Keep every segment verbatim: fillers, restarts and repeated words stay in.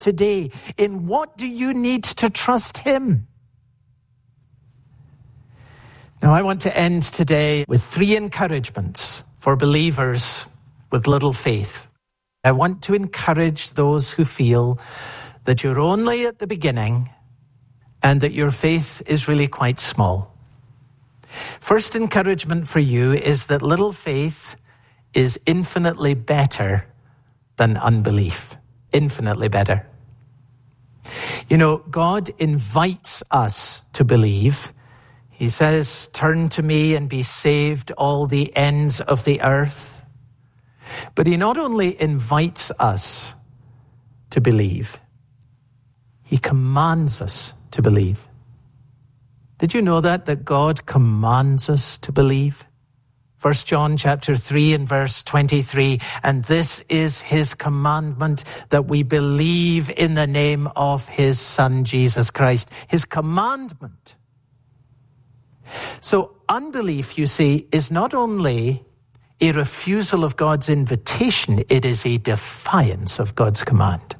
today? In what do you need to trust him? Now, I want to end today with three encouragements for believers with little faith. I want to encourage those who feel that you're only at the beginning and that your faith is really quite small. First encouragement for you is that little faith is infinitely better than unbelief. Infinitely better. You know, God invites us to believe. He says, turn to me and be saved, all the ends of the earth. But he not only invites us to believe, he commands us to believe. Did you know that, that God commands us to believe? First John chapter three and verse twenty-three, and this is his commandment, that we believe in the name of his Son, Jesus Christ. His commandment. So unbelief, you see, is not only a refusal of God's invitation, it is a defiance of God's command.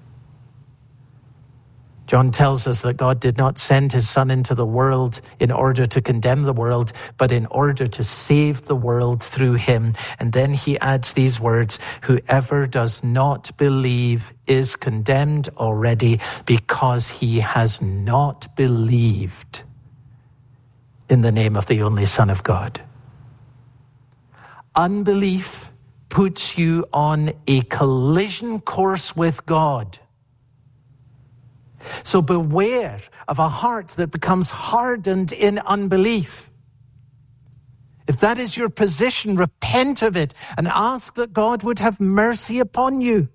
John tells us that God did not send his Son into the world in order to condemn the world, but in order to save the world through him. And then he adds these words, whoever does not believe is condemned already because he has not believed in the name of the only Son of God. Unbelief puts you on a collision course with God. So beware of a heart that becomes hardened in unbelief. If that is your position, repent of it and ask that God would have mercy upon you.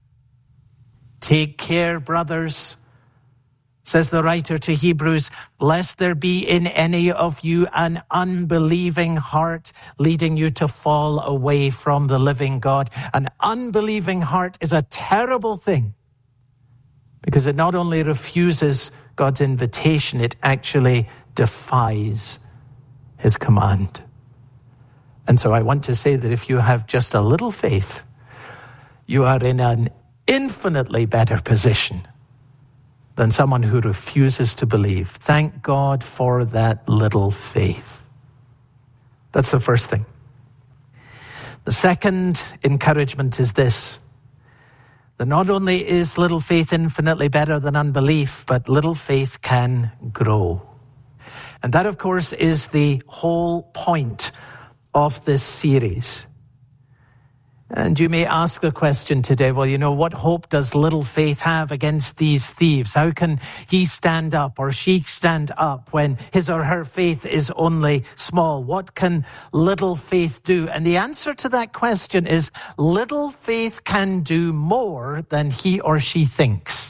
Take care, brothers, says the writer to Hebrews, lest there be in any of you an unbelieving heart leading you to fall away from the living God. An unbelieving heart is a terrible thing, because it not only refuses God's invitation, it actually defies his command. And so I want to say that if you have just a little faith, you are in an infinitely better position than someone who refuses to believe. Thank God for that little faith. That's the first thing. The second encouragement is this: that not only is little faith infinitely better than unbelief, but little faith can grow. And that, of course, is the whole point of this series. And you may ask the question today, well, you know, what hope does little faith have against these thieves? How can he stand up or she stand up when his or her faith is only small? What can little faith do? And the answer to that question is little faith can do more than he or she thinks.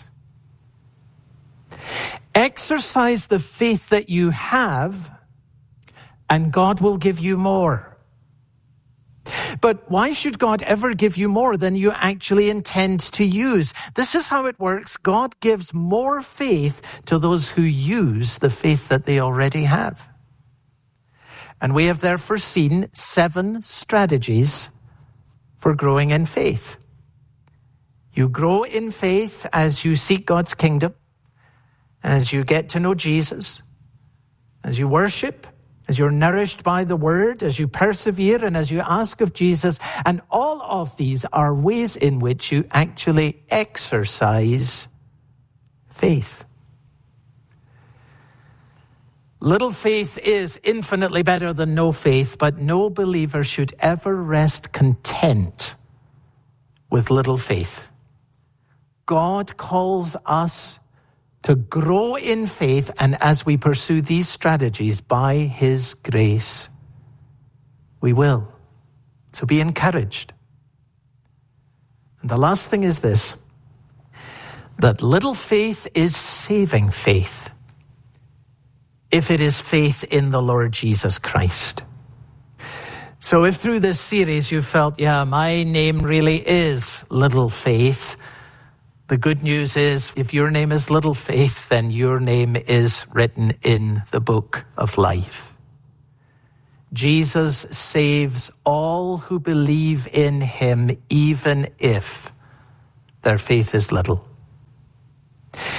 Exercise the faith that you have, and God will give you more. But why should God ever give you more than you actually intend to use? This is how it works. God gives more faith to those who use the faith that they already have. And we have therefore seen seven strategies for growing in faith. You grow in faith as you seek God's kingdom, as you get to know Jesus, as you worship, as you're nourished by the word, as you persevere, and as you ask of Jesus. And all of these are ways in which you actually exercise faith. Little faith is infinitely better than no faith, but no believer should ever rest content with little faith. God calls us to grow in faith, and as we pursue these strategies by his grace, we will. So be encouraged. And the last thing is this, that little faith is saving faith, if it is faith in the Lord Jesus Christ. So if through this series you felt, yeah, my name really is Little Faith, the good news is, if your name is Little Faith, then your name is written in the book of life. Jesus saves all who believe in him, even if their faith is little.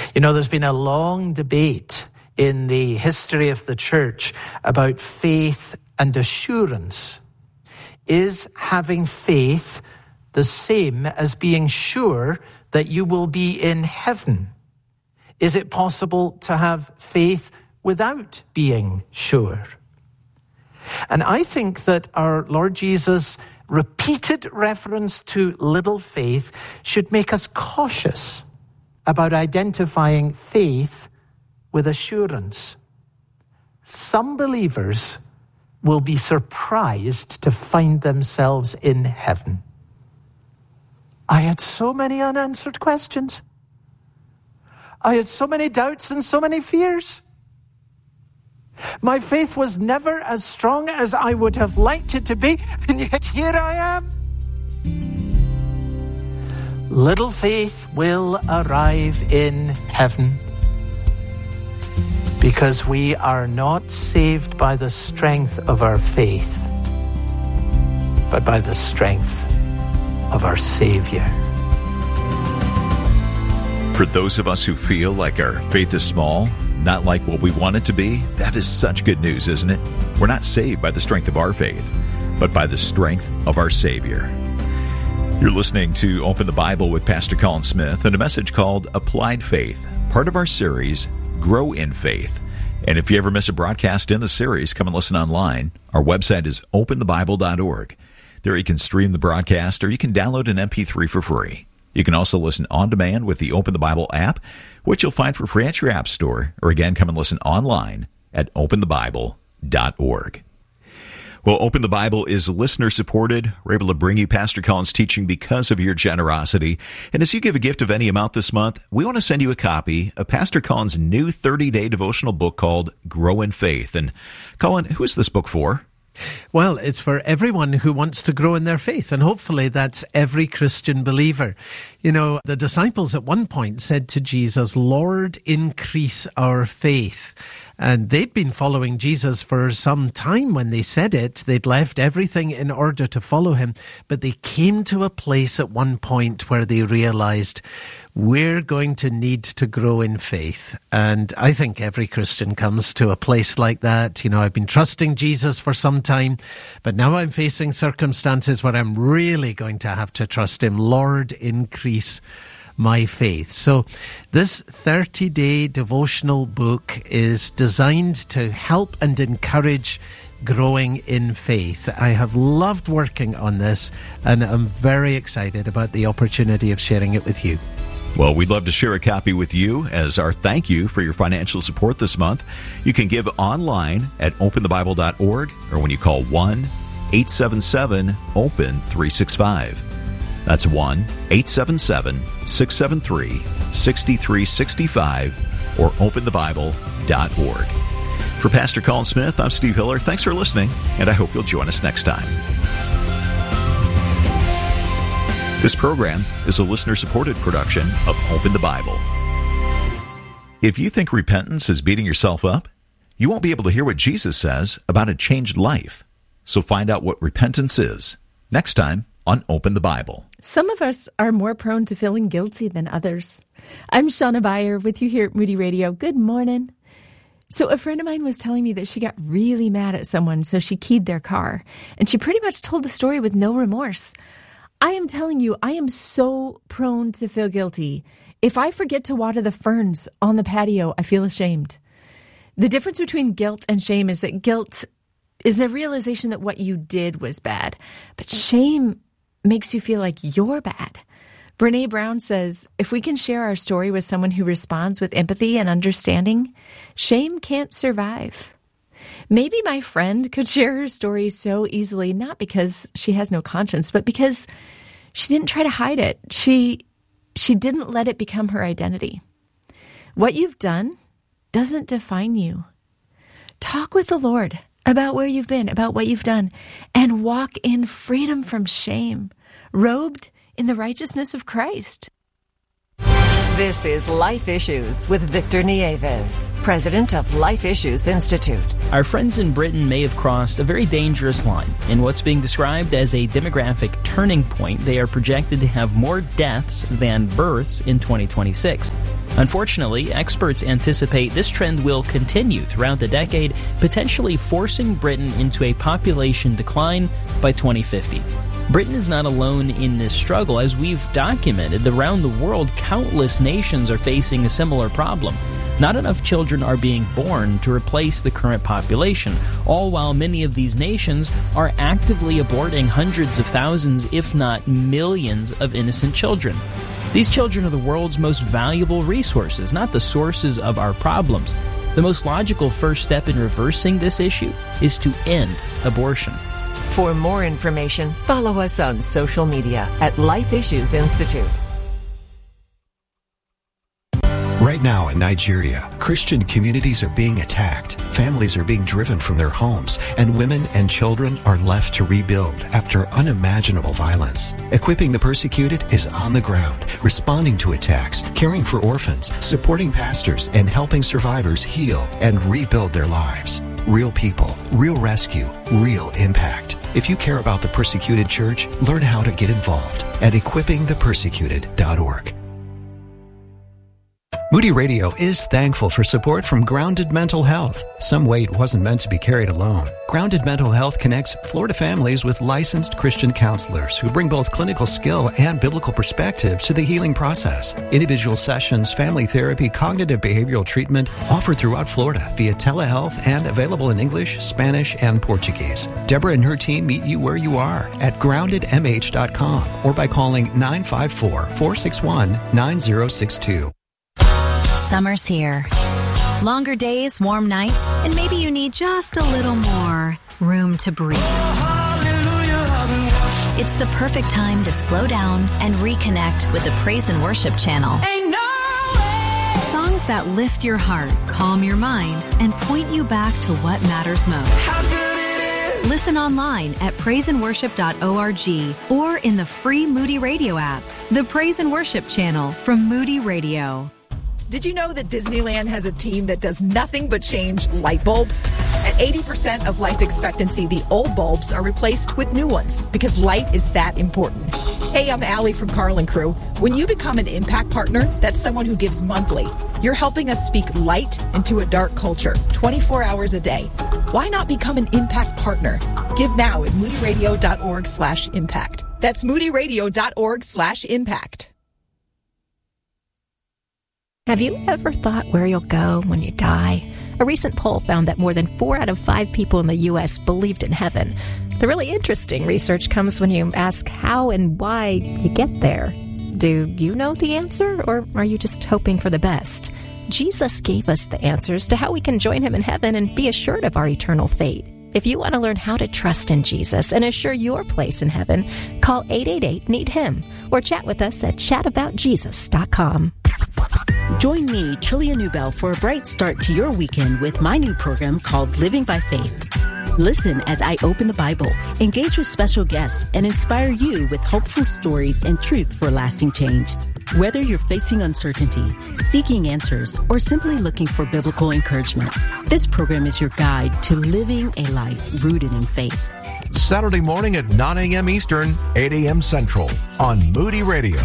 You know, there's been a long debate in the history of the church about faith and assurance. Is having faith the same as being sure that you will be in heaven? Is it possible to have faith without being sure? And I think that our Lord Jesus' repeated reference to little faith should make us cautious about identifying faith with assurance. Some believers will be surprised to find themselves in heaven. I had so many unanswered questions. I had so many doubts and so many fears. My faith was never as strong as I would have liked it to be, and yet here I am. Little faith will arrive in heaven because we are not saved by the strength of our faith, but by the strength of our Savior. For those of us who feel like our faith is small, not like what we want it to be, that is such good news, isn't it? We're not saved by the strength of our faith, but by the strength of our Savior. You're listening to Open the Bible with Pastor Colin Smith and a message called Applied Faith, part of our series, Grow in Faith. And if you ever miss a broadcast in the series, come and listen online. Our website is open the bible dot org. There you can stream the broadcast or you can download an M P three for free. You can also listen on demand with the Open the Bible app, which you'll find for free at your app store, or again, come and listen online at open the bible dot org. Well, Open the Bible is listener-supported. We're able to bring you Pastor Colin's teaching because of your generosity. And as you give a gift of any amount this month, we want to send you a copy of Pastor Colin's new thirty-day devotional book called Grow in Faith. And Colin, who is this book for? Well, it's for everyone who wants to grow in their faith, and hopefully that's every Christian believer. You know, the disciples at one point said to Jesus, "Lord, increase our faith." And they'd been following Jesus for some time when they said it. They'd left everything in order to follow him. But they came to a place at one point where they realized, we're going to need to grow in faith. And I think every Christian comes to a place like that. You know, I've been trusting Jesus for some time, but now I'm facing circumstances where I'm really going to have to trust him. Lord, increase my faith. So this thirty-day devotional book is designed to help and encourage growing in faith. I have loved working on this, and I'm very excited about the opportunity of sharing it with you. Well, we'd love to share a copy with you as our thank you for your financial support this month. You can give online at open the bible dot org or when you call one eight seven seven open three six five. That's one eight seven seven six seven three six three six five or open the bible dot org. For Pastor Colin Smith, I'm Steve Hiller. Thanks for listening, and I hope you'll join us next time. This program is a listener-supported production of Open the Bible. If you think repentance is beating yourself up, you won't be able to hear what Jesus says about a changed life. So find out what repentance is next time on Open the Bible. Some of us are more prone to feeling guilty than others. I'm Shauna Beyer with you here at Moody Radio. Good morning. So a friend of mine was telling me that she got really mad at someone, so she keyed their car. And she pretty much told the story with no remorse. I am telling you, I am so prone to feel guilty. If I forget to water the ferns on the patio, I feel ashamed. The difference between guilt and shame is that guilt is a realization that what you did was bad. But shame makes you feel like you're bad. Brene Brown says, if we can share our story with someone who responds with empathy and understanding, shame can't survive. Maybe my friend could share her story so easily, not because she has no conscience, but because she didn't try to hide it. She, she didn't let it become her identity. What you've done doesn't define you. Talk with the Lord about where you've been, about what you've done, and walk in freedom from shame, robed in the righteousness of Christ. This is Life Issues with Victor Nieves, president of Life Issues Institute. Our friends in Britain may have crossed a very dangerous line. In what's being described as a demographic turning point, they are projected to have more deaths than births in twenty twenty-six. Unfortunately, experts anticipate this trend will continue throughout the decade, potentially forcing Britain into a population decline by twenty fifty. Britain is not alone in this struggle. As we've documented, around the world, countless nations are facing a similar problem. Not enough children are being born to replace the current population, all while many of these nations are actively aborting hundreds of thousands, if not millions, of innocent children. These children are the world's most valuable resources, not the sources of our problems. The most logical first step in reversing this issue is to end abortion. For more information, follow us on social media at Life Issues Institute. Right now in Nigeria, Christian communities are being attacked, families are being driven from their homes, and women and children are left to rebuild after unimaginable violence. Equipping the Persecuted is on the ground, responding to attacks, caring for orphans, supporting pastors, and helping survivors heal and rebuild their lives. Real people, real rescue, real impact. If you care about the Persecuted Church, learn how to get involved at equipping the persecuted dot org. Moody Radio is thankful for support from Grounded Mental Health. Some weight wasn't meant to be carried alone. Grounded Mental Health connects Florida families with licensed Christian counselors who bring both clinical skill and biblical perspective to the healing process. Individual sessions, family therapy, cognitive behavioral treatment offered throughout Florida via telehealth and available in English, Spanish, and Portuguese. Deborah and her team meet you where you are at grounded m h dot com or by calling nine five four, four six one, nine zero six two. Summer's here. Longer days, warm nights, and maybe you need just a little more room to breathe. It's the perfect time to slow down and reconnect with the Praise and Worship channel. Ain't no way. Songs that lift your heart, calm your mind, and point you back to what matters most. How good it is. Listen online at praise and worship dot org or in the free Moody Radio app. The Praise and Worship channel from Moody Radio. Did you know that Disneyland has a team that does nothing but change light bulbs? At eighty percent of life expectancy, the old bulbs are replaced with new ones because light is that important. Hey, I'm Allie from Carl and Crew. When you become an Impact Partner, that's someone who gives monthly. You're helping us speak light into a dark culture, twenty-four hours a day. Why not become an Impact Partner? Give now at moody radio dot org slash impact. That's moody radio dot org slash impact. Have you ever thought where you'll go when you die? A recent poll found that more than four out of five people in the U S believed in heaven. The really interesting research comes when you ask how and why you get there. Do you know the answer, or are you just hoping for the best? Jesus gave us the answers to how we can join him in heaven and be assured of our eternal fate. If you want to learn how to trust in Jesus and assure your place in heaven, call eight eight eight, need him or chat with us at chat about jesus dot com. Join me, Trillia Newbell, for a bright start to your weekend with my new program called Living by Faith. Listen as I open the Bible, engage with special guests, and inspire you with hopeful stories and truth for lasting change. Whether you're facing uncertainty, seeking answers, or simply looking for biblical encouragement, this program is your guide to living a life rooted in faith. Saturday morning at nine a.m. Eastern, eight a.m. Central on Moody Radio.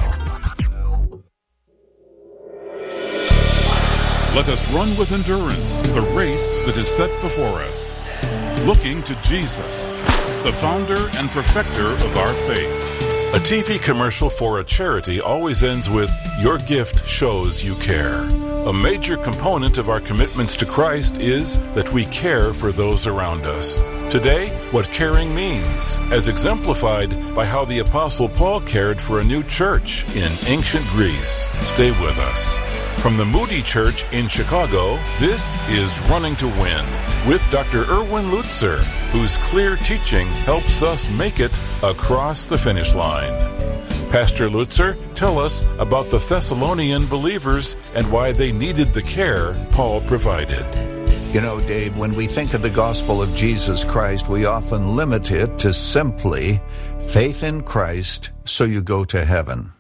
Let us run with endurance the race that is set before us, looking to Jesus, the founder and perfecter of our faith. A T V commercial for a charity always ends with, "Your gift shows you care." A major component of our commitments to Christ is that we care for those around us. Today, what caring means, as exemplified by how the Apostle Paul cared for a new church in ancient Greece. Stay with us. From the Moody Church in Chicago, this is Running to Win with Doctor Erwin Lutzer, whose clear teaching helps us make it across the finish line. Pastor Lutzer, tell us about the Thessalonian believers and why they needed the care Paul provided. You know, Dave, when we think of the gospel of Jesus Christ, we often limit it to simply faith in Christ so you go to heaven.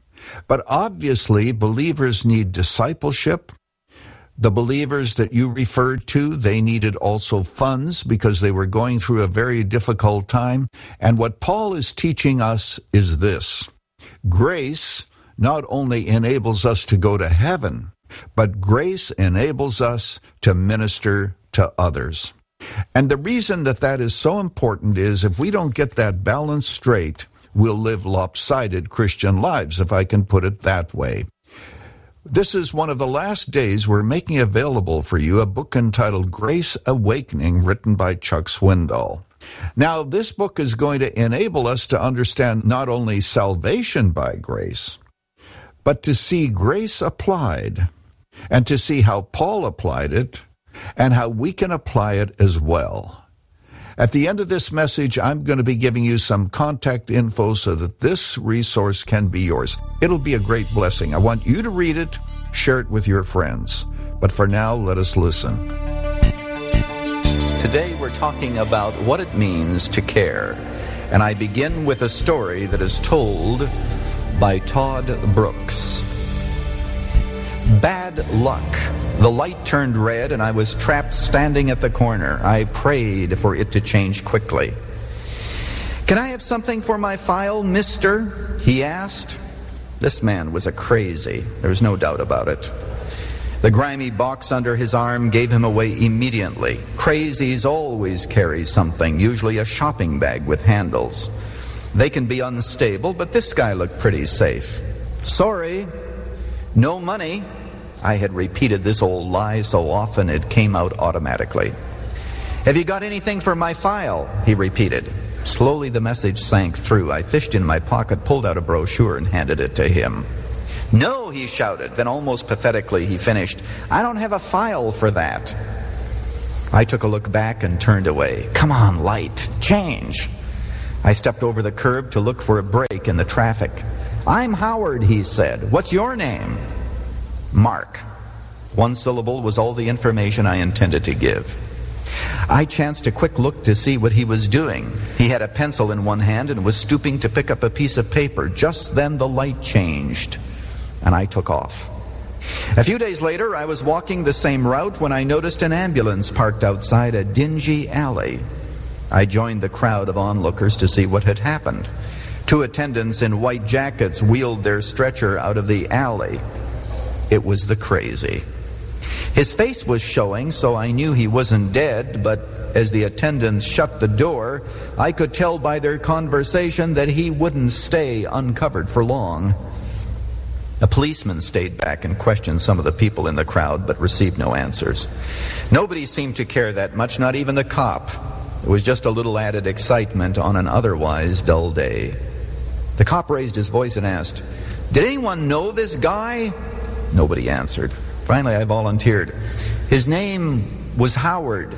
But obviously, believers need discipleship. The believers that you referred to, they needed also funds because they were going through a very difficult time. And what Paul is teaching us is this. Grace not only enables us to go to heaven, but grace enables us to minister to others. And the reason that that is so important is if we don't get that balance straight, we'll live lopsided Christian lives, if I can put it that way. This is one of the last days we're making available for you a book entitled Grace Awakening, written by Chuck Swindoll. Now, this book is going to enable us to understand not only salvation by grace, but to see grace applied and to see how Paul applied it and how we can apply it as well. At the end of this message, I'm going to be giving you some contact info so that this resource can be yours. It'll be a great blessing. I want you to read it, share it with your friends. But for now, let us listen. Today we're talking about what it means to care. And I begin with a story that is told by Todd Brooks. Bad luck. The light turned red and I was trapped standing at the corner. I prayed for it to change quickly. "Can I have something for my file, mister?" he asked. This man was a crazy. There was no doubt about it. The grimy box under his arm gave him away immediately. Crazies always carry something, usually a shopping bag with handles. They can be unstable, but this guy looked pretty safe. "Sorry, no money." I had repeated this old lie so often it came out automatically. "Have you got anything for my file?" he repeated. Slowly the message sank through. I fished in my pocket, pulled out a brochure, and handed it to him. "No," he shouted. Then almost pathetically he finished, "I don't have a file for that." I took a look back and turned away. "Come on, light, change." I stepped over the curb to look for a break in the traffic. "I'm Howard," he said. "What's your name?" "Mark." One syllable was all the information I intended to give. I chanced a quick look to see what he was doing. He had a pencil in one hand and was stooping to pick up a piece of paper. Just then the light changed, and I took off. A few days later, I was walking the same route when I noticed an ambulance parked outside a dingy alley. I joined the crowd of onlookers to see what had happened. Two attendants in white jackets wheeled their stretcher out of the alley. It was the crazy. His face was showing, so I knew he wasn't dead, but as the attendants shut the door, I could tell by their conversation that he wouldn't stay uncovered for long. A policeman stayed back and questioned some of the people in the crowd, but received no answers. Nobody seemed to care that much, not even the cop. It was just a little added excitement on an otherwise dull day. The cop raised his voice and asked, "Did anyone know this guy?" Nobody answered. Finally, I volunteered. "His name was Howard."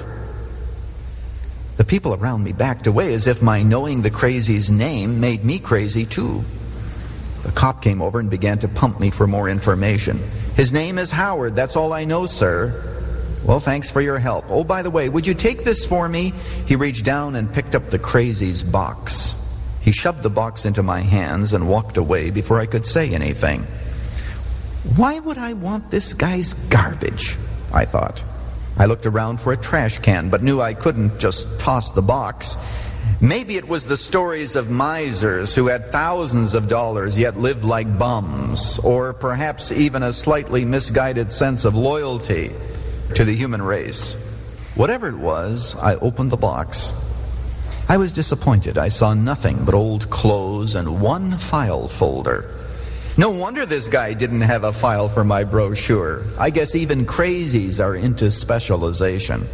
The people around me backed away as if my knowing the crazy's name made me crazy too. The cop came over and began to pump me for more information. "His name is Howard. That's all I know, sir." "Well, thanks for your help. Oh, by the way, would you take this for me?" He reached down and picked up the crazy's box. He shoved the box into my hands and walked away before I could say anything. Why would I want this guy's garbage? I thought. I looked around for a trash can, but knew I couldn't just toss the box. Maybe it was the stories of misers who had thousands of dollars yet lived like bums, or perhaps even a slightly misguided sense of loyalty to the human race. Whatever it was, I opened the box. I was disappointed. I saw nothing but old clothes and one file folder. No wonder this guy didn't have a file for my brochure. I guess even crazies are into specialization.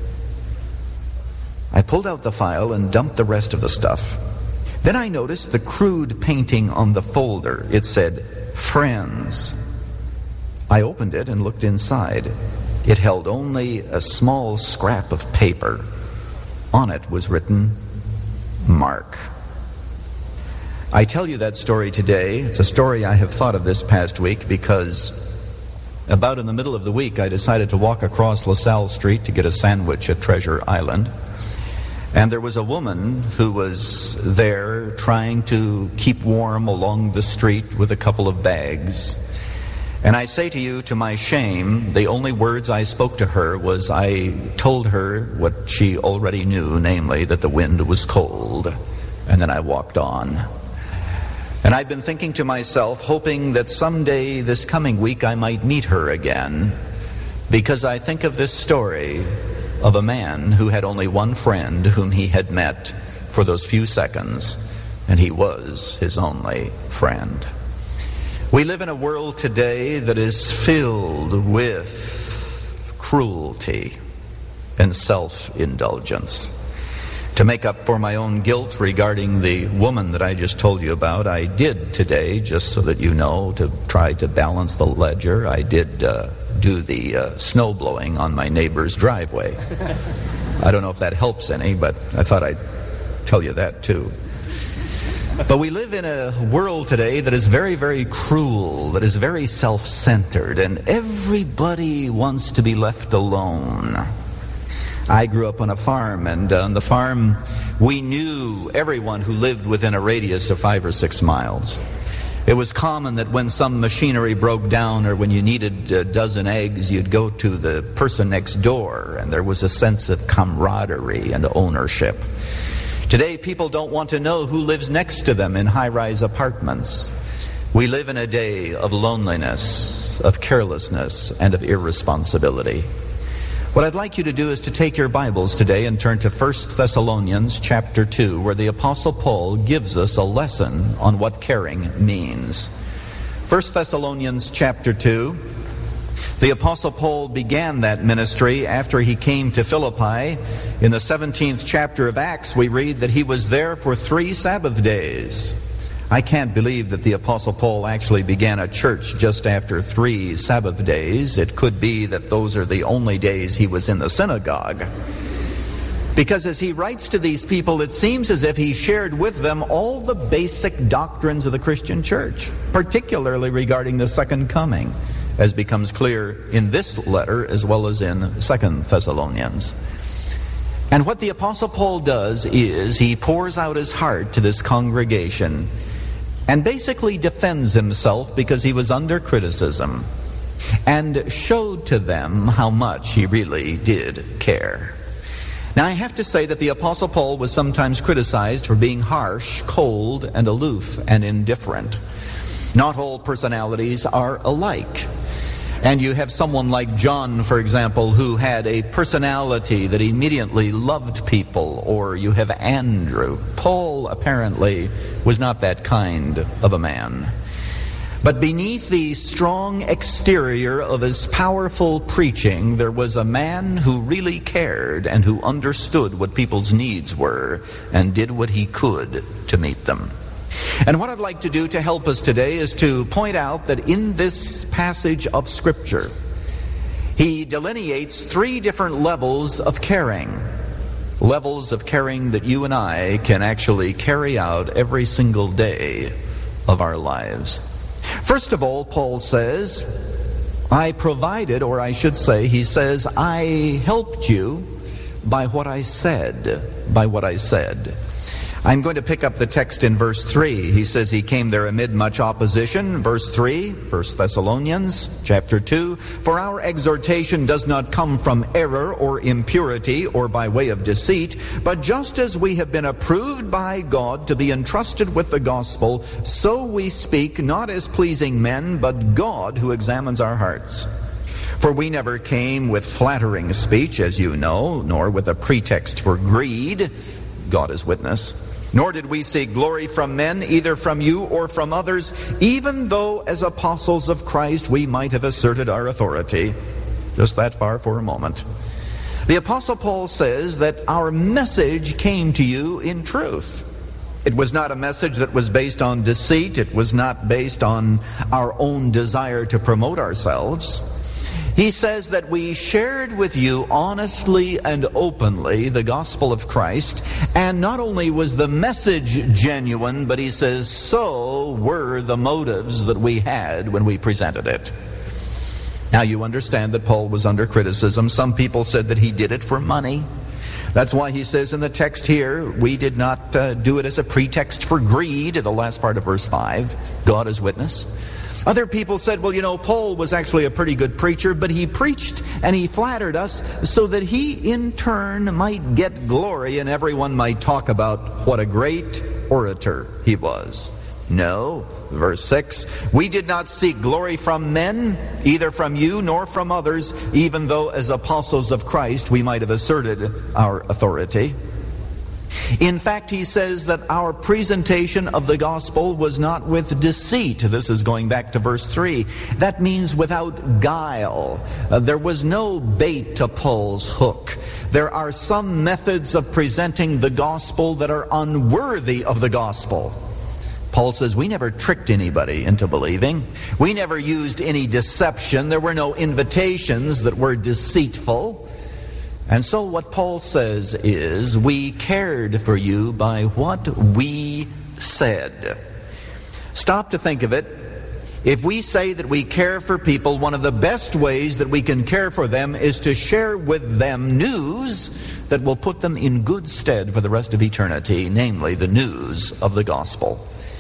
I pulled out the file and dumped the rest of the stuff. Then I noticed the crude painting on the folder. It said, Friends. I opened it and looked inside. It held only a small scrap of paper. On it was written, Mark. I tell you that story today. It's a story I have thought of this past week because about in the middle of the week I decided to walk across LaSalle Street to get a sandwich at Treasure Island. And there was a woman who was there trying to keep warm along the street with a couple of bags. And I say to you, to my shame, the only words I spoke to her was I told her what she already knew, namely that the wind was cold. And then I walked on. And I've been thinking to myself, hoping that someday this coming week I might meet her again, because I think of this story of a man who had only one friend whom he had met for those few seconds, and he was his only friend. We live in a world today that is filled with cruelty and self-indulgence. To make up for my own guilt regarding the woman that I just told you about, I did today, just so that you know, to try to balance the ledger, I did uh, do the uh, snow blowing on my neighbor's driveway. I don't know if that helps any, but I thought I'd tell you that too. But we live in a world today that is very, very cruel, that is very self-centered, and everybody wants to be left alone. I grew up on a farm, and on the farm we knew everyone who lived within a radius of five or six miles. It was common that when some machinery broke down or when you needed a dozen eggs, you'd go to the person next door, and there was a sense of camaraderie and ownership. Today, people don't want to know who lives next to them in high-rise apartments. We live in a day of loneliness, of carelessness, and of irresponsibility. What I'd like you to do is to take your Bibles today and turn to First Thessalonians chapter two, where the Apostle Paul gives us a lesson on what caring means. First Thessalonians chapter two. The Apostle Paul began that ministry after he came to Philippi. In the seventeenth chapter of Acts, we read that he was there for three Sabbath days. I can't believe that the Apostle Paul actually began a church just after three Sabbath days. It could be that those are the only days he was in the synagogue. Because as he writes to these people, it seems as if he shared with them all the basic doctrines of the Christian church, particularly regarding the second coming, as becomes clear in this letter as well as in Second Thessalonians. And what the Apostle Paul does is he pours out his heart to this congregation and basically defends himself because he was under criticism and showed to them how much he really did care. Now, I have to say that the Apostle Paul was sometimes criticized for being harsh, cold, and aloof and indifferent. Not all personalities are alike. And you have someone like John, for example, who had a personality that immediately loved people, or you have Andrew. Paul apparently was not that kind of a man. But beneath the strong exterior of his powerful preaching, there was a man who really cared and who understood what people's needs were and did what he could to meet them. And what I'd like to do to help us today is to point out that in this passage of Scripture, he delineates three different levels of caring. Levels of caring that you and I can actually carry out every single day of our lives. First of all, Paul says, I provided, or I should say, he says, I helped you by what I said, by what I said. I'm going to pick up the text in verse three. He says he came there amid much opposition. Verse three, First Thessalonians chapter two. For our exhortation does not come from error or impurity or by way of deceit, but just as we have been approved by God to be entrusted with the gospel, so we speak not as pleasing men, but God who examines our hearts. For we never came with flattering speech, as you know, nor with a pretext for greed. God is witness. Nor did we seek glory from men, either from you or from others, even though as apostles of Christ we might have asserted our authority. Just that far for a moment. The Apostle Paul says that our message came to you in truth. It was not a message that was based on deceit. It was not based on our own desire to promote ourselves. He says that we shared with you honestly and openly the gospel of Christ, and not only was the message genuine, but he says so were the motives that we had when we presented it. Now you understand that Paul was under criticism. Some people said that he did it for money. That's why he says in the text here, we did not uh, do it as a pretext for greed, in the last part of verse five. God is witness. Other people said, well, you know, Paul was actually a pretty good preacher, but he preached and he flattered us so that he in turn might get glory and everyone might talk about what a great orator he was. No. Verse six, we did not seek glory from men, either from you nor from others, even though as apostles of Christ we might have asserted our authority. In fact, he says that our presentation of the gospel was not with deceit. This is going back to verse three. That means without guile. Uh, there was no bait to Paul's hook. There are some methods of presenting the gospel that are unworthy of the gospel. Paul says, we never tricked anybody into believing. We never used any deception. There were no invitations that were deceitful. And so what Paul says is, we cared for you by what we said. Stop to think of it. If we say that we care for people, one of the best ways that we can care for them is to share with them news that will put them in good stead for the rest of eternity, namely the news of the gospel.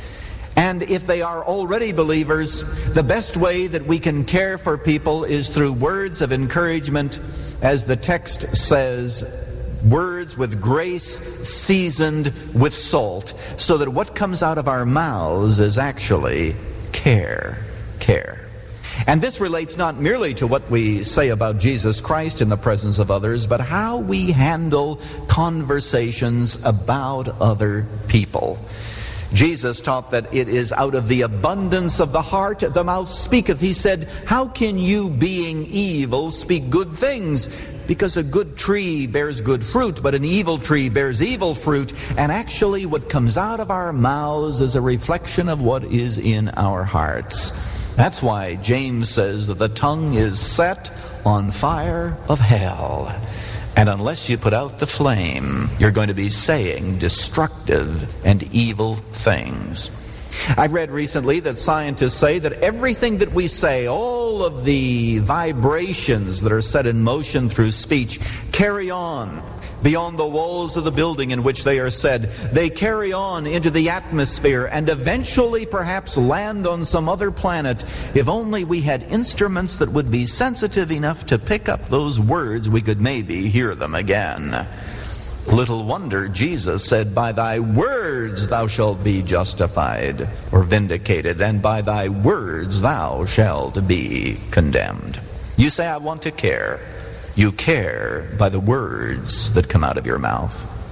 And if they are already believers, the best way that we can care for people is through words of encouragement, as the text says, words with grace seasoned with salt, so that what comes out of our mouths is actually care, care. And this relates not merely to what we say about Jesus Christ in the presence of others, but how we handle conversations about other people. Jesus taught that it is out of the abundance of the heart the mouth speaketh. He said, how can you, being evil, speak good things? Because a good tree bears good fruit, but an evil tree bears evil fruit. And actually what comes out of our mouths is a reflection of what is in our hearts. That's why James says that the tongue is set on fire of hell. And unless you put out the flame, you're going to be saying destructive and evil things. I read recently that scientists say that everything that we say, all of the vibrations that are set in motion through speech, carry on beyond the walls of the building in which they are said. They carry on into the atmosphere and eventually perhaps land on some other planet. If only we had instruments that would be sensitive enough to pick up those words, we could maybe hear them again. Little wonder Jesus said, by thy words thou shalt be justified or vindicated, and by thy words thou shalt be condemned. You say, I want to care. You care by the words that come out of your mouth.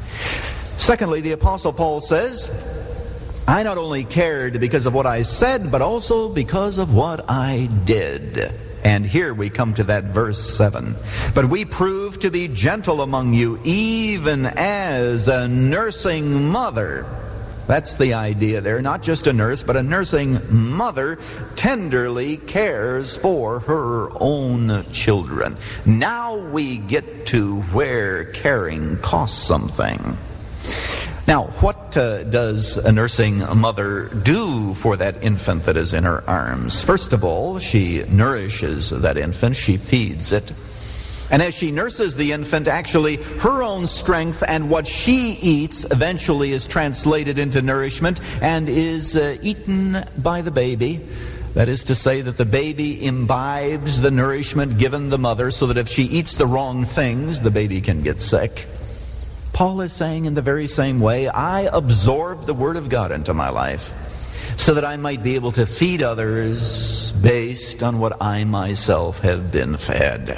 Secondly, the Apostle Paul says, I not only cared because of what I said, but also because of what I did. And here we come to that verse seven. But we prove to be gentle among you, even as a nursing mother. That's the idea there. Not just a nurse, but a nursing mother tenderly cares for her own children. Now we get to where caring costs something. Now, what uh, does a nursing mother do for that infant that is in her arms? First of all, she nourishes that infant. She feeds it. And as she nurses the infant, actually her own strength and what she eats eventually is translated into nourishment and is uh, eaten by the baby. That is to say that the baby imbibes the nourishment given the mother, so that if she eats the wrong things, the baby can get sick. Paul is saying in the very same way, I absorb the Word of God into my life so that I might be able to feed others based on what I myself have been fed.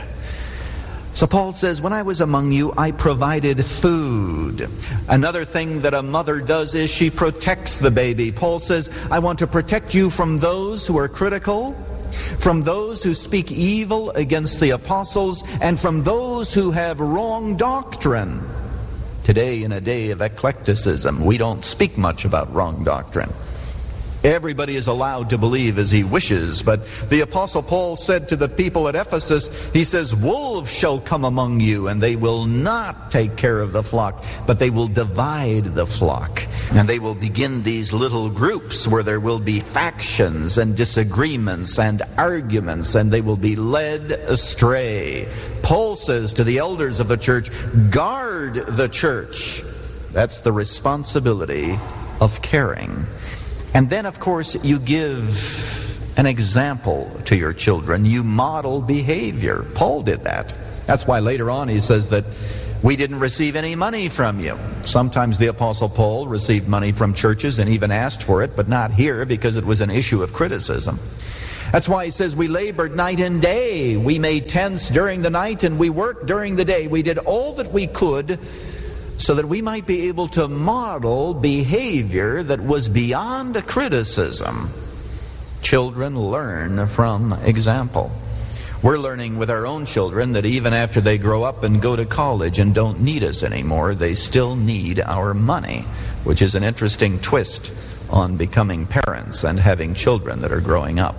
So Paul says, when I was among you, I provided food. Another thing that a mother does is she protects the baby. Paul says, I want to protect you from those who are critical, from those who speak evil against the apostles, and from those who have wrong doctrine. Today, in a day of eclecticism, we don't speak much about wrong doctrine. Everybody is allowed to believe as he wishes, but the Apostle Paul said to the people at Ephesus, he says, wolves shall come among you, and they will not take care of the flock, but they will divide the flock. And they will begin these little groups where there will be factions and disagreements and arguments, and they will be led astray. Paul says to the elders of the church, guard the church. That's the responsibility of caring. And then, of course, you give an example to your children. You model behavior. Paul did that. That's why later on he says that we didn't receive any money from you. Sometimes the Apostle Paul received money from churches and even asked for it, but not here because it was an issue of criticism. That's why he says we labored night and day. We made tents during the night and we worked during the day. We did all that we could so that we might be able to model behavior that was beyond criticism. Children learn from example. We're learning with our own children that even after they grow up and go to college and don't need us anymore, they still need our money, which is an interesting twist on becoming parents and having children that are growing up.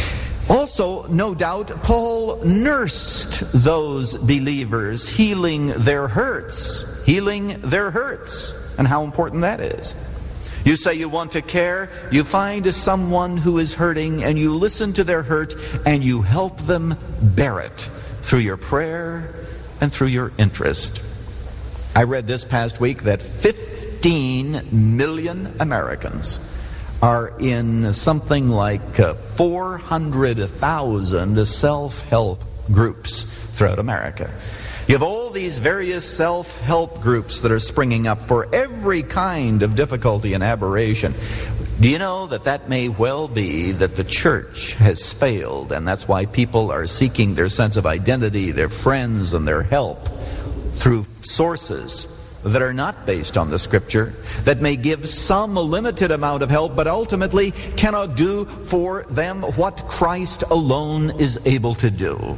Also, no doubt, Paul nursed those believers, healing their hurts. Healing their hurts. And how important that is. You say you want to care, you find someone who is hurting, and you listen to their hurt, and you help them bear it through your prayer and through your interest. I read this past week that fifteen million Americans are in something like uh, four hundred thousand self-help groups throughout America. You have all these various self-help groups that are springing up for every kind of difficulty and aberration. Do you know that that may well be that the church has failed, and that's why people are seeking their sense of identity, their friends, and their help through sources that are not based on the Scripture, that may give some limited amount of help, but ultimately cannot do for them what Christ alone is able to do.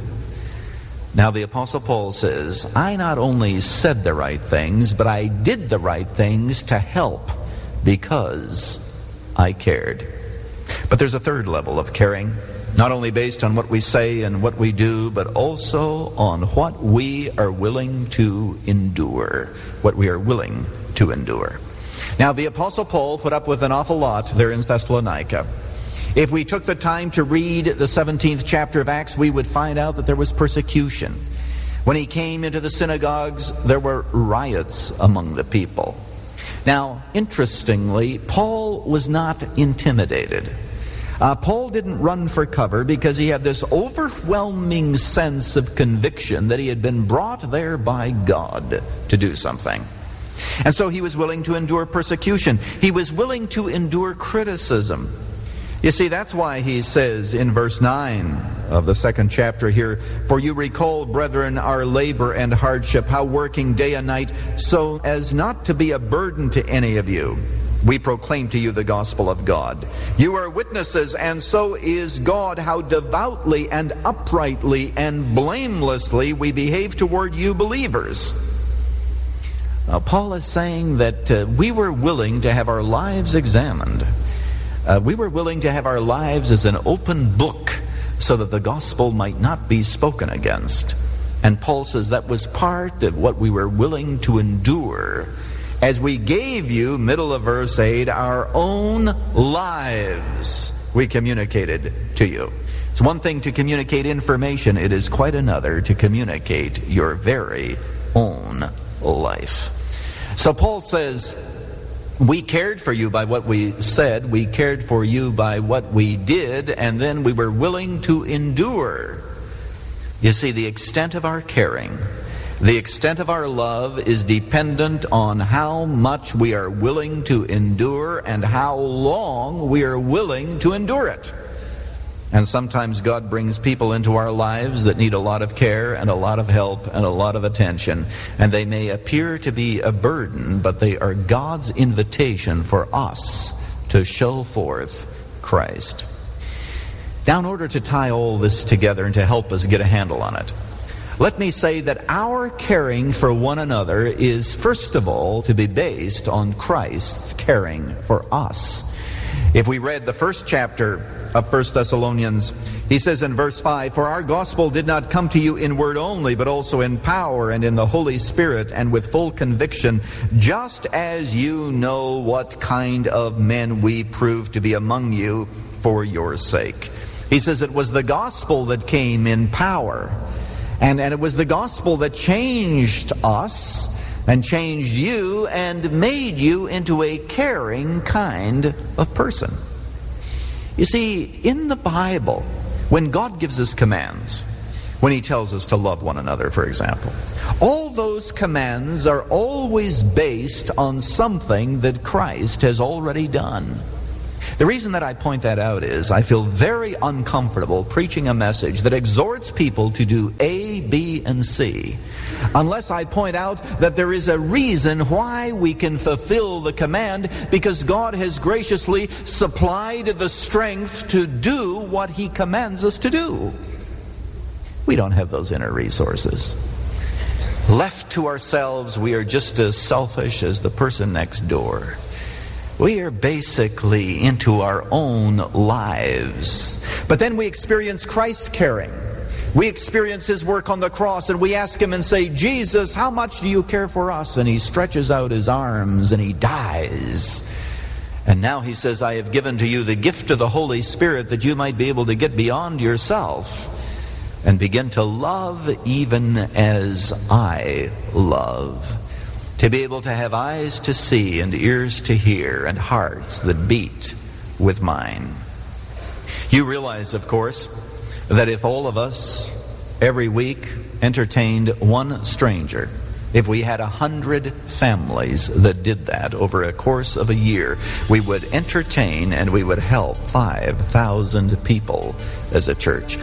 Now the Apostle Paul says, I not only said the right things, but I did the right things to help because I cared. But there's a third level of caring, not only based on what we say and what we do, but also on what we are willing to endure. What we are willing to endure. Now the Apostle Paul put up with an awful lot there in Thessalonica. If we took the time to read the seventeenth chapter of Acts, we would find out that there was persecution. When he came into the synagogues, there were riots among the people. Now, interestingly, Paul was not intimidated. Uh, Paul didn't run for cover because he had this overwhelming sense of conviction that he had been brought there by God to do something. And so he was willing to endure persecution. He was willing to endure criticism. You see, that's why he says in verse nine of the second chapter here, for you recall, brethren, our labor and hardship, how working day and night, so as not to be a burden to any of you, we proclaim to you the gospel of God. You are witnesses, and so is God, how devoutly and uprightly and blamelessly we behave toward you believers. Now, Paul is saying that uh, we were willing to have our lives examined. Uh, we were willing to have our lives as an open book so that the gospel might not be spoken against. And Paul says that was part of what we were willing to endure as we gave you, middle of verse eight, our own lives we communicated to you. It's one thing to communicate information. It is quite another to communicate your very own life. So Paul says, we cared for you by what we said, we cared for you by what we did, and then we were willing to endure. You see, the extent of our caring, the extent of our love is dependent on how much we are willing to endure and how long we are willing to endure it. And sometimes God brings people into our lives that need a lot of care and a lot of help and a lot of attention. And they may appear to be a burden, but they are God's invitation for us to show forth Christ. Now, in order to tie all this together and to help us get a handle on it, let me say that our caring for one another is, first of all, to be based on Christ's caring for us. If we read the first chapter of First Thessalonians, he says in verse five, "For our gospel did not come to you in word only, but also in power and in the Holy Spirit and with full conviction, just as you know what kind of men we proved to be among you for your sake." He says it was the gospel that came in power. And, and it was the gospel that changed us and changed you and made you into a caring kind of person. You see, in the Bible, when God gives us commands, when he tells us to love one another, for example, all those commands are always based on something that Christ has already done. The reason that I point that out is I feel very uncomfortable preaching a message that exhorts people to do A, B, and C, unless I point out that there is a reason why we can fulfill the command, because God has graciously supplied the strength to do what he commands us to do. We don't have those inner resources. Left to ourselves, we are just as selfish as the person next door. We are basically into our own lives. But then we experience Christ's caring. We experience his work on the cross, and we ask him and say, "Jesus, how much do you care for us?" And he stretches out his arms and he dies. And now he says, "I have given to you the gift of the Holy Spirit that you might be able to get beyond yourself and begin to love even as I love." To be able to have eyes to see and ears to hear and hearts that beat with mine. You realize, of course, that if all of us every week entertained one stranger, if we had a hundred families that did that over a course of a year, we would entertain and we would help five thousand people as a church.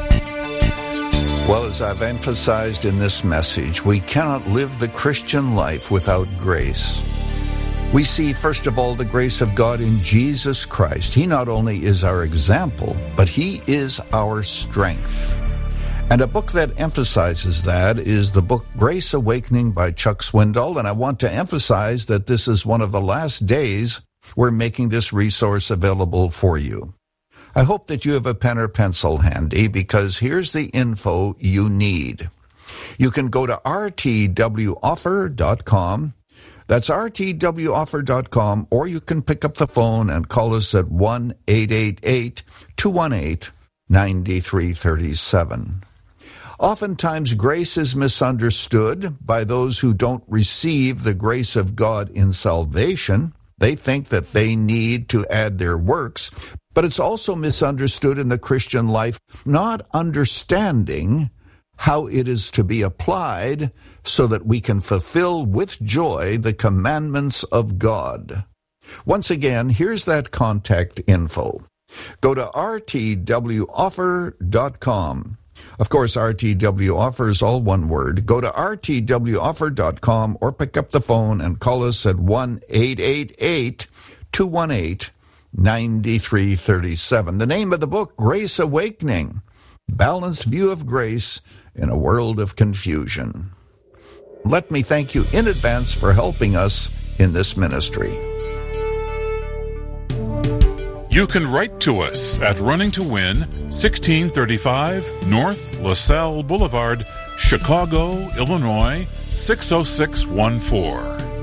Well, as I've emphasized in this message, we cannot live the Christian life without grace. We see, first of all, the grace of God in Jesus Christ. He not only is our example, but he is our strength. And a book that emphasizes that is the book Grace Awakening by Chuck Swindoll. And I want to emphasize that this is one of the last days we're making this resource available for you. I hope that you have a pen or pencil handy, because here's the info you need. You can go to r t w offer dot com. That's r t w offer dot com, or you can pick up the phone and call us at one eight eight eight, two one eight, nine three three seven. Oftentimes, grace is misunderstood by those who don't receive the grace of God in salvation. They think that they need to add their works. But it's also misunderstood in the Christian life, not understanding how it is to be applied so that we can fulfill with joy the commandments of God. Once again, here's that contact info. Go to r t w offer dot com. Of course, R T W Offer is all one word. Go to r t w offer dot com or pick up the phone and call us at one eight eight eight, two one eight, nine three three seven. The name of the book, Grace Awakening, Balanced View of Grace in a World of Confusion. Let me thank you in advance for helping us in this ministry. You can write to us at Running to Win, sixteen thirty-five North LaSalle Boulevard, Chicago, Illinois, six oh six one four.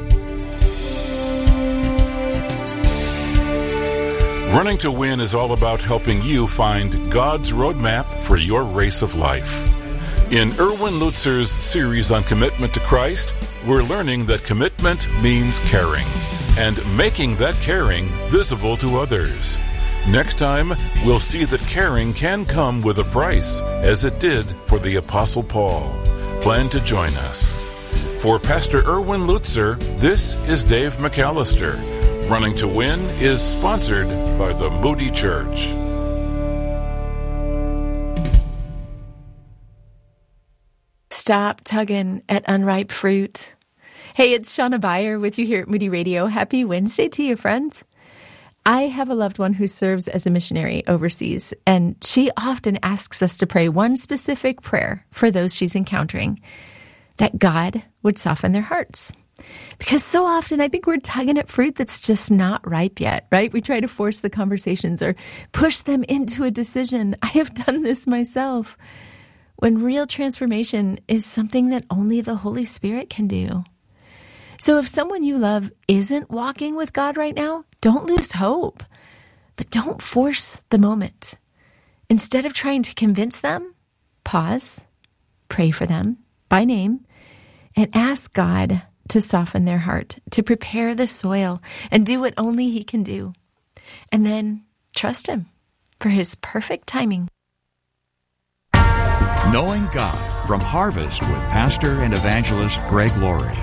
Running to Win is all about helping you find God's roadmap for your race of life. In Erwin Lutzer's series on commitment to Christ, we're learning that commitment means caring, and making that caring visible to others. Next time, we'll see that caring can come with a price, as it did for the Apostle Paul. Plan to join us. For Pastor Erwin Lutzer, this is Dave McAllister. Running to Win is sponsored by the Moody Church. Stop tugging at unripe fruit. Hey, it's Shauna Beyer with you here at Moody Radio. Happy Wednesday to you, friends. I have a loved one who serves as a missionary overseas, and she often asks us to pray one specific prayer for those she's encountering, that God would soften their hearts. Because so often I think we're tugging at fruit that's just not ripe yet, right? We try to force the conversations or push them into a decision. I have done this myself. When real transformation is something that only the Holy Spirit can do. So if someone you love isn't walking with God right now, don't lose hope. But don't force the moment. Instead of trying to convince them, pause, pray for them by name, and ask God to soften their heart, to prepare the soil, and do what only He can do. And then trust Him for His perfect timing. Knowing God from Harvest with Pastor and Evangelist Greg Laurie.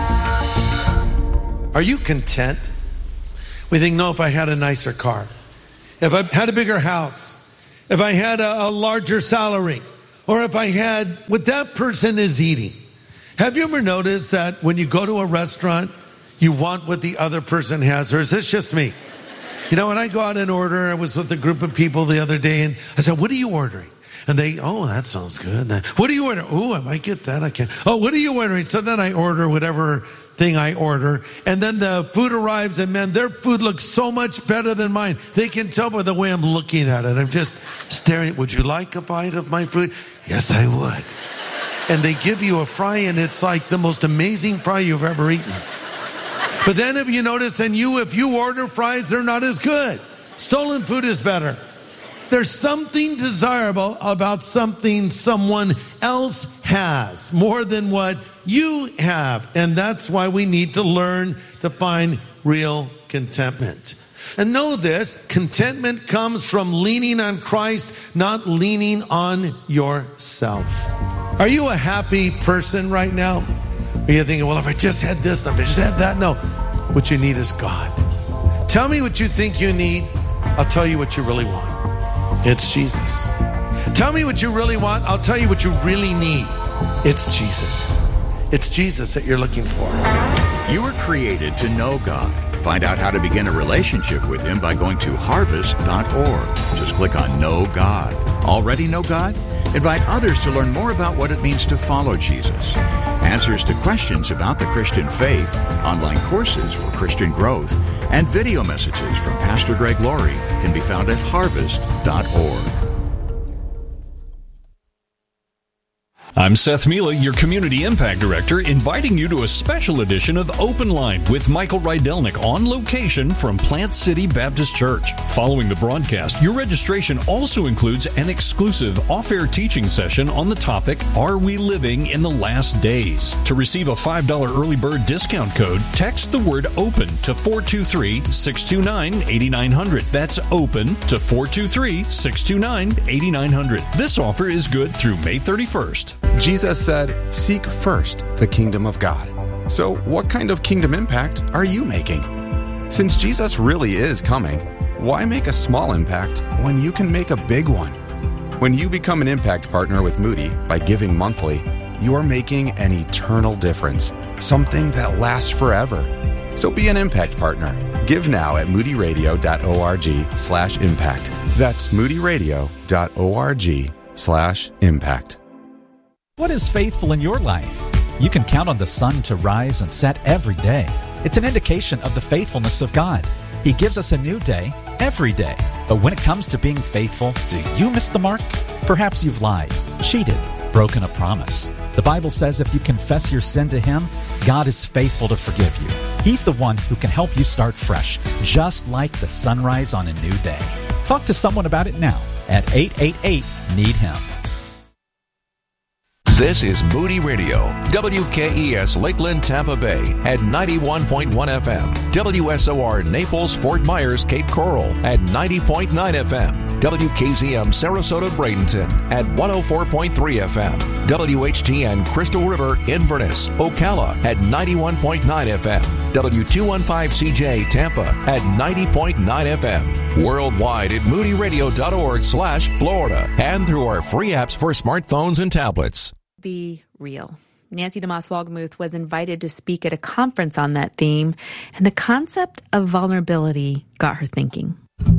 Are you content? We think, no, if I had a nicer car, if I had a bigger house, if I had a, a larger salary, or if I had what that person is eating. Have you ever noticed that when you go to a restaurant, you want what the other person has? Or is this just me? You know, when I go out and order, I was with a group of people the other day, and I said, what are you ordering? And they, oh, that sounds good. What are you ordering? Oh, I might get that. I can't. Oh, what are you ordering? So then I order whatever thing I order. And then the food arrives, and man, their food looks so much better than mine. They can tell by the way I'm looking at it. I'm just staring. Would you like a bite of my food? Yes, I would. And they give you a fry, and it's like the most amazing fry you've ever eaten. But then if you notice, and you, if you order fries, they're not as good. Stolen food is better. There's something desirable about something someone else has more than what you have. And that's why we need to learn to find real contentment. And know this, contentment comes from leaning on Christ, not leaning on yourself. Are you a happy person right now? Are you thinking, well, if I just had this, if I just had that? No. What you need is God. Tell me what you think you need. I'll tell you what you really want. It's Jesus. Tell me what you really want. I'll tell you what you really need. It's Jesus. It's Jesus that you're looking for. You were created to know God. Find out how to begin a relationship with Him by going to harvest dot org. Just click on Know God. Already know God? Invite others to learn more about what it means to follow Jesus. Answers to questions about the Christian faith, online courses for Christian growth, and video messages from Pastor Greg Laurie can be found at harvest dot org. I'm Seth Mila, your Community Impact Director, inviting you to a special edition of Open Line with Michael Rydelnik on location from Plant City Baptist Church. Following the broadcast, your registration also includes an exclusive off-air teaching session on the topic, Are We Living in the Last Days? To receive a five dollars early bird discount code, text the word OPEN to four two three, six two nine, eight nine zero zero. That's OPEN to four two three, six two nine, eight nine zero zero. This offer is good through May thirty-first. Jesus said, seek first the kingdom of God. So what kind of kingdom impact are you making? Since Jesus really is coming, why make a small impact when you can make a big one? When you become an impact partner with Moody by giving monthly, you're making an eternal difference, something that lasts forever. So be an impact partner. Give now at moodyradio.org slash impact. That's moodyradio.org slash impact. What is faithful in your life? You can count on the sun to rise and set every day. It's an indication of the faithfulness of God. He gives us a new day every day. But when it comes to being faithful, do you miss the mark? Perhaps you've lied, cheated, broken a promise. The Bible says if you confess your sin to Him, God is faithful to forgive you. He's the one who can help you start fresh, just like the sunrise on a new day. Talk to someone about it now at eight eight eight, need him. This is Moody Radio, W K E S Lakeland, Tampa Bay at ninety-one point one F M, W S O R Naples, Fort Myers, Cape Coral at ninety point nine F M, W K Z M Sarasota, Bradenton at one oh four point three F M, W H T N Crystal River, Inverness, Ocala at ninety-one point nine F M, W two fifteen C J Tampa at ninety point nine F M, worldwide at moodyradio.org slash Florida, and through our free apps for smartphones and tablets. Be real. Nancy DeMoss Wolgemuth was invited to speak at a conference on that theme, and the concept of vulnerability got her thinking.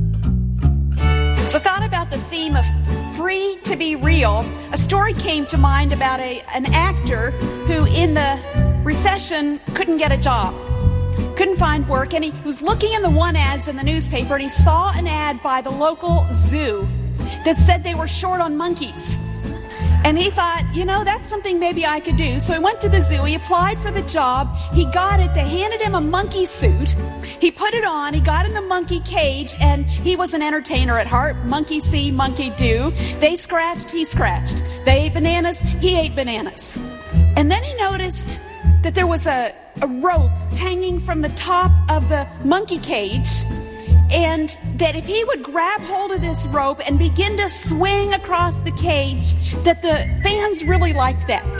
So thought about the theme of free to be real. A story came to mind about a an actor who in the recession, couldn't get a job, couldn't find work, and he was looking in the want ads in the newspaper, and he saw an ad by the local zoo that said they were short on monkeys. And he thought, you know, that's something maybe I could do. So he went to the zoo, he applied for the job, he got it, they handed him a monkey suit, he put it on, he got in the monkey cage, and he was an entertainer at heart. Monkey see, monkey do. They scratched, he scratched. They ate bananas, he ate bananas. And then he noticed that there was a, a rope hanging from the top of the monkey cage, and that if he would grab hold of this rope and begin to swing across the cage, that the fans really liked that.